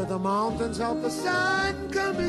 Over the mountains of the sun coming.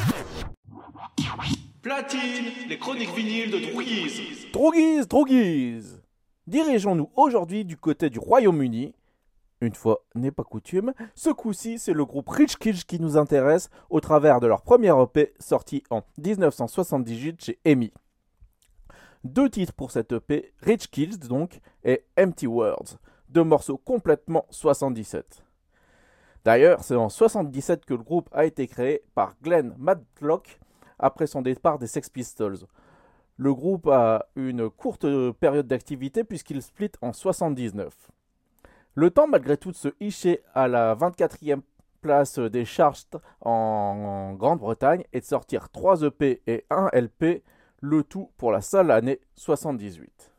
Platine, les chroniques vinyles de Droguise. Droguise. Dirigeons-nous aujourd'hui du côté du Royaume-Uni. Une fois n'est pas coutume, ce coup-ci c'est le groupe Rich Kids qui nous intéresse au travers de leur premier EP sorti en 1978 chez EMI. 2 titres pour cet EP, Rich Kids donc, et Empty Words, 2 morceaux complètement 77. D'ailleurs, c'est en 77 que le groupe a été créé par Glenn Matlock après son départ des Sex Pistols. Le groupe a une courte période d'activité puisqu'il split en 79. Le temps malgré tout de se hisser à la 24e place des charts en Grande-Bretagne et de sortir 3 EP et 1 LP, le tout pour la seule année 78.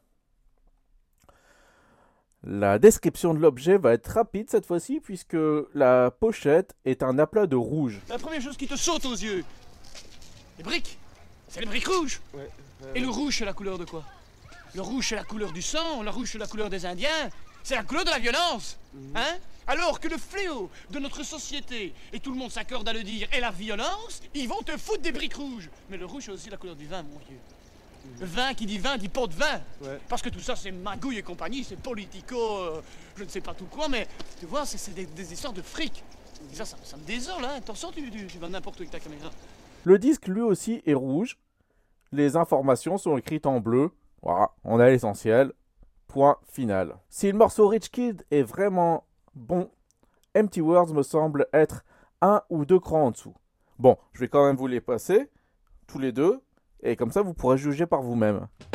La description de l'objet va être rapide cette fois-ci puisque la pochette est un aplat de rouge. La première chose qui te saute aux yeux, les briques, c'est les briques rouges. Ouais, Et le rouge, c'est la couleur de quoi? Le rouge, c'est la couleur du sang, le rouge, c'est la couleur des Indiens, c'est la couleur de la violence. Hein? Alors que le fléau de notre société, et tout le monde s'accorde à le dire, est la violence, ils vont te foutre des briques rouges. Mais le rouge, c'est aussi la couleur du vin, mon vieux. Le vin qui dit vin dit pot de vin. Ouais. Parce que tout ça, c'est magouille et compagnie, c'est politico, je ne sais pas tout quoi, mais tu vois, c'est des histoires de fric. Et ça me désole, hein. Attention, tu vas n'importe où avec ta caméra. Le disque lui aussi est rouge. Les informations sont écrites en bleu. Voilà, on a l'essentiel. Point final. Si le morceau Rich Kid est vraiment bon, Empty Words me semble être 1 ou 2 crans en dessous. Bon, je vais quand même vous les passer, tous les deux, et comme ça vous pourrez juger par vous-même.